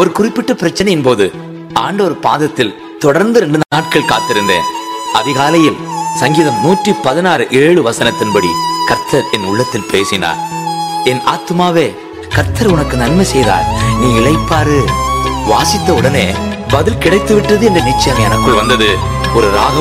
ஒரு குறிப்பிட்ட பிரச்சனையின் போது ஆண்டவர் பாதத்தில் தொடர்ந்து 2 நாட்கள் காத்திருந்தேன். அதிகாலையில் சங்கீதம் 116:7 கர்த்தர் என் உள்ளத்தில் பேசினார். என் ஆத்துமாவே கர்த்தர் உனக்கு நன்மை செய்தார், நீ இளைப்பாறு. வாசித்த உடனே பதில் கிடைத்து விட்டது என்ற நிச்சயம் எனக்குள் வந்தது. ஒரு ராகம்